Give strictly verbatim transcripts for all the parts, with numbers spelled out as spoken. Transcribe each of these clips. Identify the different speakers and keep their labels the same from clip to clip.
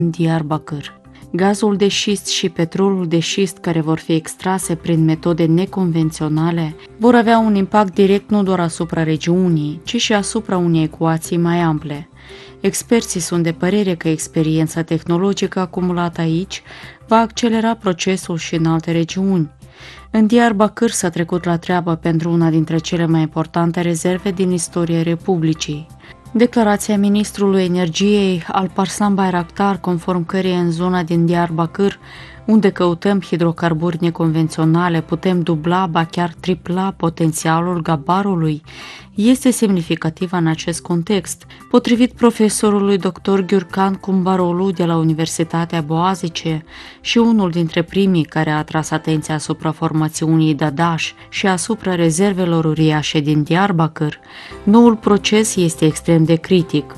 Speaker 1: Diyarbakır. Gazul de șist și petrolul de șist care vor fi extrase prin metode neconvenționale vor avea un impact direct nu doar asupra regiunii, ci și asupra unei ecuații mai ample. Experții sunt de părere că experiența tehnologică acumulată aici va accelera procesul și în alte regiuni. În Diyarbakır s-a trecut la treabă pentru una dintre cele mai importante rezerve din istoria Republicii. Declarația ministrului energiei Alparslan Bayraktar, conform căreia în zona din Diyarbakır, unde căutăm hidrocarburi neconvenționale, putem dubla, ba chiar tripla potențialul gabarului, este semnificativă în acest context. Potrivit profesorului doctor Gürkan Kumbarolu de la Universitatea Boğaziçi și unul dintre primii care a atras atenția asupra formațiunii Dadaş și asupra rezervelor uriașe din Diyarbakır, noul proces este extrem de critic.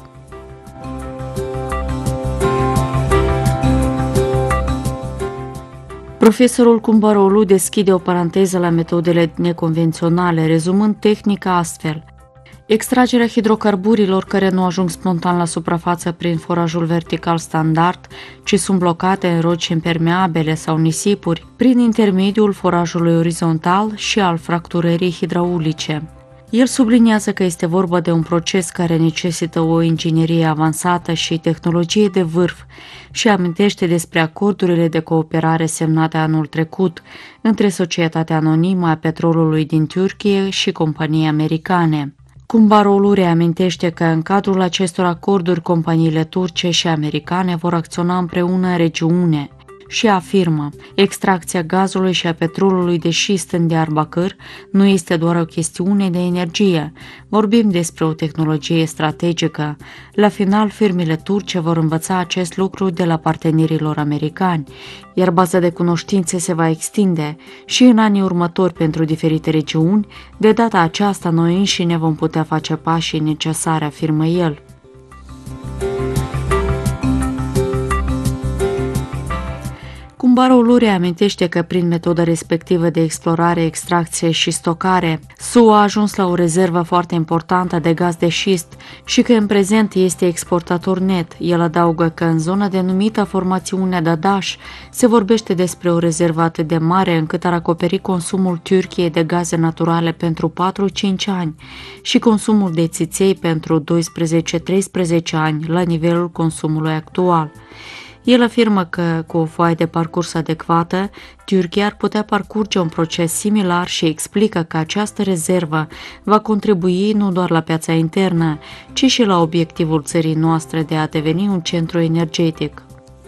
Speaker 1: Profesorul Kumbarolu deschide o paranteză la metodele neconvenționale, rezumând tehnica astfel: extragerea hidrocarburilor care nu ajung spontan la suprafață prin forajul vertical standard, ci sunt blocate în roci impermeabile sau nisipuri, prin intermediul forajului orizontal și al fracturării hidraulice. El subliniază că este vorba de un proces care necesită o inginerie avansată și tehnologie de vârf și amintește despre acordurile de cooperare semnate anul trecut între Societatea Anonimă a Petrolului din Turcie și companii americane. Kumbarolu reamintește că în cadrul acestor acorduri companiile turce și americane vor acționa împreună în regiune și afirmă: extracția gazului și a petrolului de șist în Diyarbakır nu este doar o chestiune de energie, vorbim despre o tehnologie strategică. La final, firmele turce vor învăța acest lucru de la partenerilor americani, iar baza de cunoștințe se va extinde și în anii următori pentru diferite regiuni. De data aceasta, noi înșine vom putea face pașii necesari, afirmă el. Kumbarolu reamintește că prin metoda respectivă de explorare, extracție și stocare, S U A a ajuns la o rezervă foarte importantă de gaz de șist și că în prezent este exportator net. El adaugă că în zona denumită formațiunea Dadaş se vorbește despre o rezervă atât de mare încât ar acoperi consumul Turciei de gaze naturale pentru patru-cinci ani și consumul de țiței pentru doisprezece-treisprezece ani la nivelul consumului actual. El afirmă că, cu o foaie de parcurs adecvată, Turcia ar putea parcurge un proces similar și explică că această rezervă va contribui nu doar la piața internă, ci și la obiectivul țării noastre de a deveni un centru energetic.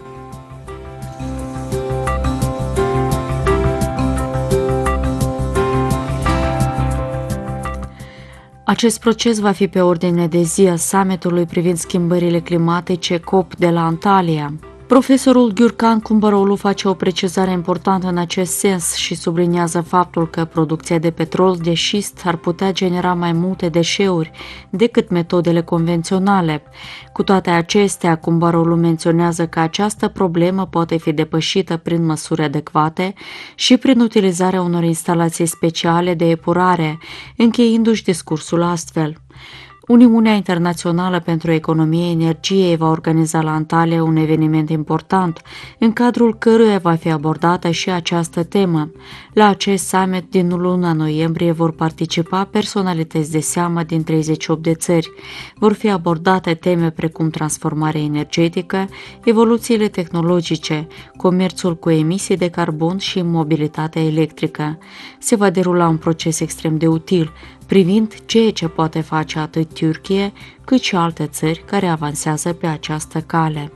Speaker 1: Acest proces va fi pe ordine de zi a summitului privind schimbările climatice COP de la Antalya. Profesorul Gürkan Kumbarolu face o precizare importantă în acest sens și subliniază faptul că producția de petrol de șist ar putea genera mai multe deșeuri decât metodele convenționale. Cu toate acestea, Kumbarolu menționează că această problemă poate fi depășită prin măsuri adecvate și prin utilizarea unor instalații speciale de epurare, încheiindu-și discursul astfel: Uniunea Internațională pentru Economie Energiei va organiza la Antalya un eveniment important, în cadrul căruia va fi abordată și această temă. La acest summit din luna noiembrie vor participa personalități de seamă din treizeci și opt de țări. Vor fi abordate teme precum transformarea energetică, evoluțiile tehnologice, comerțul cu emisii de carbon și mobilitatea electrică. Se va derula un proces extrem de util, privind ceea ce poate face atât Turcia cât și alte țări care avansează pe această cale.